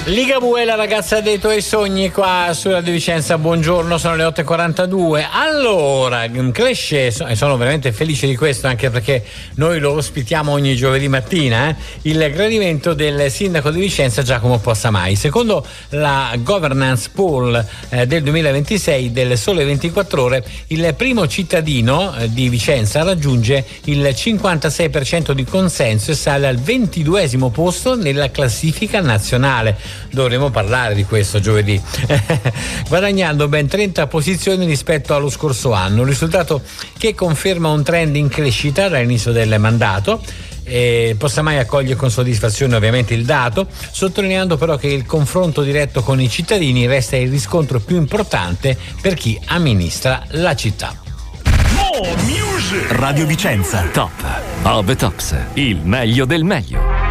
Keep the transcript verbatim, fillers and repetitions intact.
Ligabue, la ragazza dei tuoi sogni, qua sulla Radio Vicenza. Buongiorno, sono le otto e quarantadue. Allora, Cresce, e sono veramente felice di questo, anche perché noi lo ospitiamo ogni giovedì mattina, eh, il gradimento del sindaco di Vicenza Giacomo Possamai. Secondo la governance poll eh, del duemilaventisei del Sole ventiquattro Ore, il primo cittadino eh, di Vicenza raggiunge il cinquantasei per cento di consenso e sale al ventiduesimo posto nella classifica nazionale. Dovremo parlare di questo giovedì, guadagnando ben trenta posizioni rispetto allo scorso anno, un risultato che conferma un trend in crescita dall'inizio del mandato. E Possamai accoglie con soddisfazione ovviamente il dato, sottolineando però che il confronto diretto con i cittadini resta il riscontro più importante per chi amministra la città. Radio Vicenza, top of the tops, il meglio del meglio.